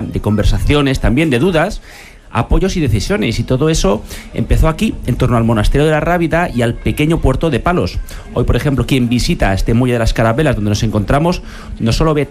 de conversaciones, también de dudas, apoyos y decisiones, y todo eso empezó aquí, en torno al Monasterio de la Rábida y al pequeño puerto de Palos. Hoy, por ejemplo, quien visita este muelle de las Carabelas, donde nos encontramos, no solo ve